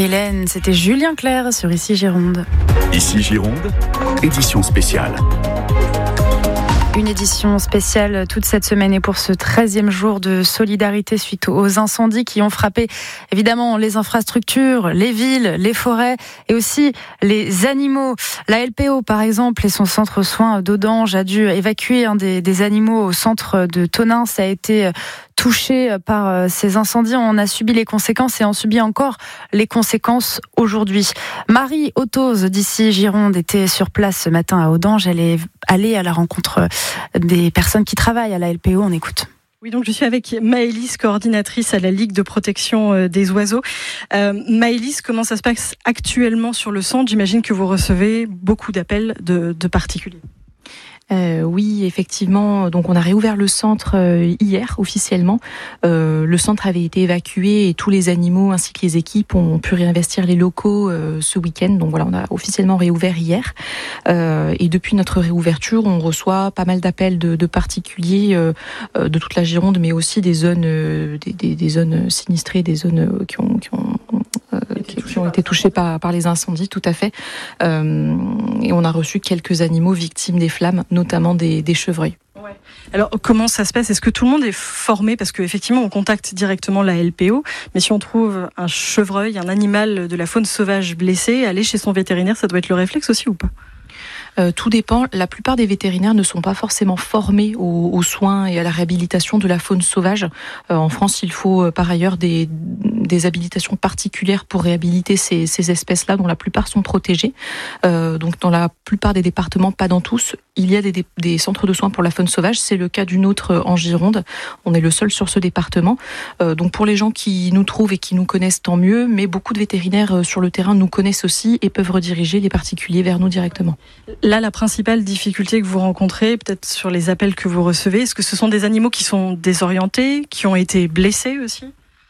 Hélène, c'était Julien Clerc sur Ici Gironde. Ici Gironde, édition spéciale. Une édition spéciale toute cette semaine et pour ce 13e jour de solidarité suite aux incendies qui ont frappé évidemment les infrastructures, les villes, les forêts et aussi les animaux. La LPO par exemple et son centre soins d'Audange a dû évacuer des animaux au centre de Tonneins. Ça a été touché par ces incendies. On a subi les conséquences et on subit encore les conséquences aujourd'hui. Marie Ottoz d'Ici Gironde était sur place ce matin à Audange. Elle est allée à la rencontre des personnes qui travaillent à la LPO. On écoute. Oui, donc je suis avec Maëlys, coordinatrice à la Ligue de protection des oiseaux. Maëlys, comment ça se passe actuellement sur le centre ? J'imagine que vous recevez beaucoup d'appels de particuliers. Oui, effectivement. Donc, on a réouvert le centre hier officiellement. Le centre avait été évacué et tous les animaux ainsi que les équipes ont pu réinvestir les locaux ce week-end. Donc voilà, on a officiellement réouvert hier. Et depuis notre réouverture, on reçoit pas mal d'appels de particuliers de toute la Gironde, mais aussi des zones, des zones sinistrées, des zones qui ont été touchées par les incendies, tout à fait. Et on a reçu quelques animaux victimes des flammes, notamment des chevreuils. Ouais. Alors comment ça se passe ? Est-ce que tout le monde est formé ? Parce qu'effectivement on contacte directement la LPO, mais si on trouve un chevreuil, un animal de la faune sauvage blessé, aller chez son vétérinaire, ça doit être le réflexe aussi ou pas ? Tout dépend. La plupart des vétérinaires ne sont pas forcément formés aux soins et à la réhabilitation de la faune sauvage. En France, il faut par ailleurs des habilitations particulières pour réhabiliter ces espèces-là, dont la plupart sont protégées. Donc dans la plupart des départements, pas dans tous, il y a des centres de soins pour la faune sauvage. C'est le cas du nôtre en Gironde. On est le seul sur ce département. Donc pour les gens qui nous trouvent et qui nous connaissent, tant mieux. Mais beaucoup de vétérinaires sur le terrain nous connaissent aussi et peuvent rediriger les particuliers vers nous directement. Là, la principale difficulté que vous rencontrez, peut-être sur les appels que vous recevez, est-ce que ce sont des animaux qui sont désorientés, qui ont été blessés aussi ?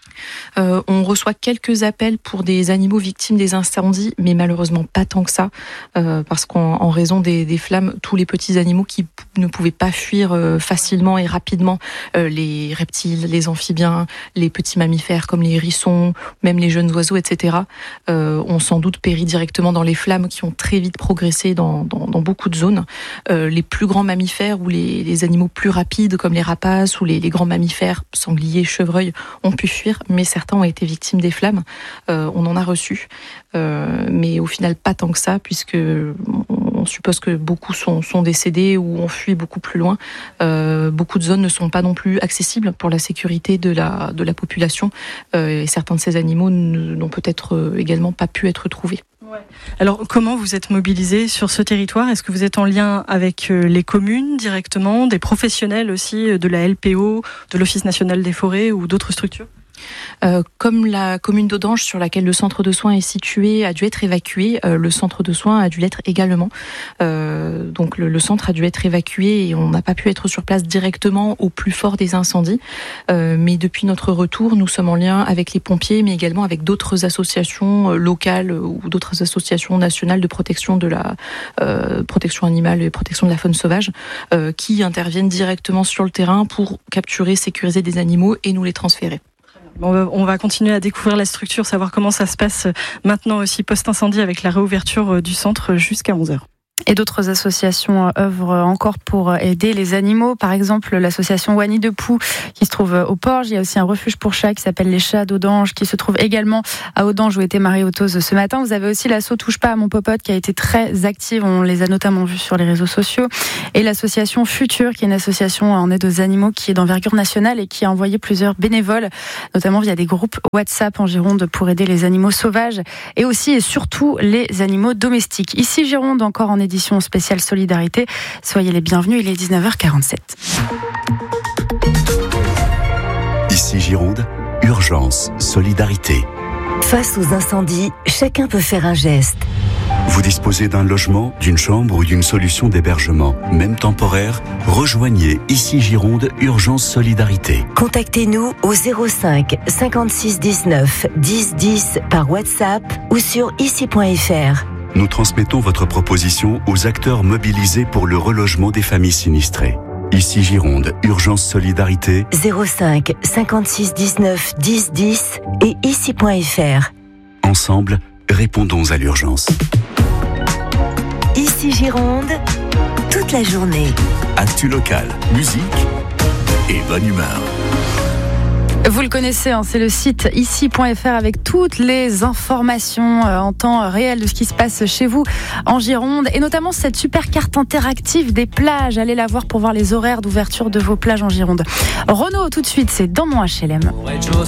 On reçoit quelques appels pour des animaux victimes des incendies, mais malheureusement pas tant que ça, parce qu'en raison des flammes, tous les petits animaux qui ne pouvaient pas fuir facilement et rapidement, les reptiles, les amphibiens, les petits mammifères comme les hérissons, même les jeunes oiseaux, etc., ont sans doute péri directement dans les flammes qui ont très vite progressé dans beaucoup de zones. Les plus grands mammifères ou les animaux plus rapides comme les rapaces ou les grands mammifères, sangliers, chevreuils, ont pu fuir, mais certains ont été victimes des flammes. On en a reçu, mais au final pas tant que ça, puisque on suppose que beaucoup sont décédés ou ont fui beaucoup plus loin. Beaucoup de zones ne sont pas non plus accessibles pour la sécurité de la population, et certains de ces animaux n'ont peut-être également pas pu être trouvés. Ouais. Alors, comment vous êtes mobilisés sur ce territoire ? Est-ce que vous êtes en lien avec les communes directement, des professionnels aussi de la LPO, de l'Office national des forêts ou d'autres structures ? Comme la commune d'Audange sur laquelle le centre de soins est situé a dû être évacué, le centre de soins a dû l'être également. Donc le centre a dû être évacué et on n'a pas pu être sur place directement au plus fort des incendies. Mais depuis notre retour, nous sommes en lien avec les pompiers, mais également avec d'autres associations locales ou d'autres associations nationales de protection de la protection animale et protection de la faune sauvage, qui interviennent directement sur le terrain pour capturer, sécuriser des animaux et nous les transférer. On va continuer à découvrir la structure, savoir comment ça se passe maintenant aussi post-incendie avec la réouverture du centre jusqu'à 11h. Et d'autres associations œuvrent encore pour aider les animaux. Par exemple, l'association Wany de Pou qui se trouve au Porge. Il y a aussi un refuge pour chats qui s'appelle les Chats d'Audange qui se trouve également à Audange où était Marie Ottoz ce matin. Vous avez aussi l'asso Touche pas à mon popote qui a été très active. On les a notamment vus sur les réseaux sociaux. Et l'association Futur qui est une association en aide aux animaux qui est d'envergure nationale et qui a envoyé plusieurs bénévoles, notamment via des groupes WhatsApp en Gironde pour aider les animaux sauvages et aussi et surtout les animaux domestiques. Ici Gironde encore en édition spéciale solidarité. Soyez les bienvenus, il est 19h47. Ici Gironde, urgence, solidarité. Face aux incendies, chacun peut faire un geste. Vous disposez d'un logement, d'une chambre ou d'une solution d'hébergement, même temporaire, rejoignez Ici Gironde, urgence, solidarité. Contactez-nous au 05 56 19 10 10 par WhatsApp ou sur ici.fr. Nous transmettons votre proposition aux acteurs mobilisés pour le relogement des familles sinistrées. Ici Gironde, urgence solidarité. 05 56 19 10 10 et ici.fr. Ensemble, répondons à l'urgence. Ici Gironde, toute la journée. Actu local, musique et bonne humeur. Vous le connaissez, c'est le site ici.fr avec toutes les informations en temps réel de ce qui se passe chez vous en Gironde et notamment cette super carte interactive des plages. Allez la voir pour voir les horaires d'ouverture de vos plages en Gironde. Renaud, tout de suite, c'est dans mon HLM.